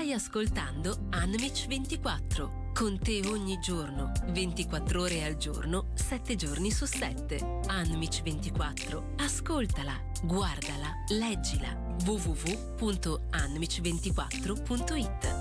Stai ascoltando Anmich 24. Con te ogni giorno, 24 ore al giorno, 7 giorni su 7. Anmich 24. Ascoltala, guardala, leggila. www.anmich24.it.